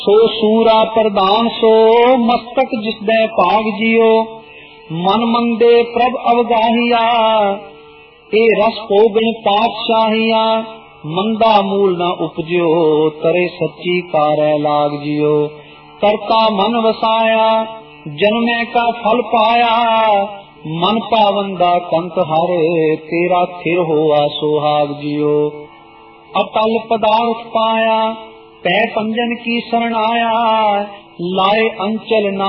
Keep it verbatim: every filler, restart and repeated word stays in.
ਸੋ ਸੂਰਾ ਪ੍ਰਧਾਨ ਸੋ ਮਸਤਕ ਜਿਸਦੇ ਭਾਗ ਜਿਓ ਮਨ ਮੰਦੇ ਪ੍ਰਭ ਅਵਗਾਹੀਆ ਇਹ ਰਸ ਭੋਗਣ ਪਾਤਸ਼ਾਹੀਆ ਮੰਦਾ ਮੂਲ ਨਾ ਉਪਜਿਓ ਤਰੇ ਸੱਚੀ ਕਾਰੈ ਲਾਗ ਜਿਓ ਕਰਤਾ ਮਨ ਵਸਾਇਆ ਜਨਮੈ ਕਾ ਫਲ ਪਾਇਆ ਮਨ ਪਾਵਨ ਦਾ ਕੰਤ ਹਰ ਤੇਰਾ ਥਿਰ ਹੋਆ ਸੁਹਾਗ ਜਿਓ ਅਟਲ ਪਦਾਰਥ ਪਾਇਆ ਪੈ ਪੰਜਨ ਕੀ ਸਰਣ ਆਇਆ ਲਾਏ ਅੰਚਲ ਨਾ